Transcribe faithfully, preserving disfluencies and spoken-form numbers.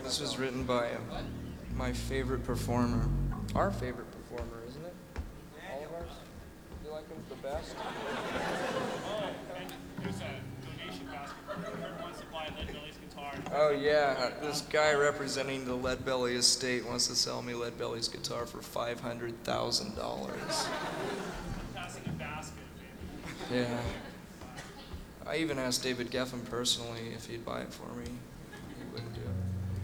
This was written by uh, my favorite performer. Our favorite performer, isn't it? All of ours? You like him the best? Oh, and there's a donation basket for whoever wants to buy Lead Belly's guitar. Oh yeah, this guy representing the Lead Belly estate wants to sell me Lead Belly's guitar for five hundred thousand dollars. I'm passing a basket, baby. Yeah. I even asked David Geffen personally if he'd buy it for me. He wouldn't do it.